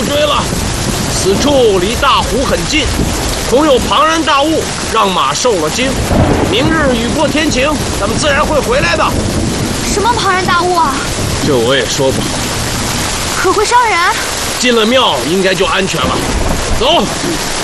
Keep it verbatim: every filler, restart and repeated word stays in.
追了。此处离大湖很近，恐有庞然大物，让马受了惊。明日雨过天晴，他们自然会回来的。 什么庞然大物啊？ 这我也说不好。 可会伤人？ 进了庙应该就安全了。走。